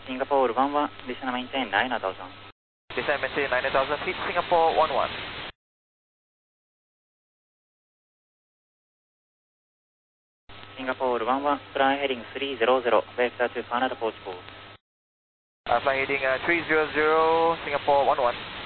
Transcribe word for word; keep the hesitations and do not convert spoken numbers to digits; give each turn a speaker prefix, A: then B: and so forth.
A: Singapore one one, descend maintain nine thousand.
B: Descend maintain nine thousand feet, Singapore one one.
A: Singapore one one, fly heading three zero zero, vector to Canada Portugal.
B: Uh, fly heading uh, three zero zero, Singapore one one.